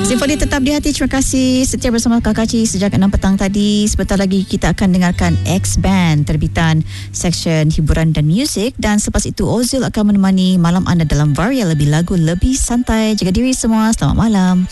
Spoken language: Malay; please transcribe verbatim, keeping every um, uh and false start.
Simfoni tetap di hati. Terima kasih setia bersama Kakak Cik sejak enam petang tadi. Sebentar lagi kita akan dengarkan X-Band, terbitan Seksyen Hiburan dan Muzik. Dan selepas itu Ozil akan menemani malam anda dalam varia lebih lagu lebih santai. Jaga diri semua. Selamat malam.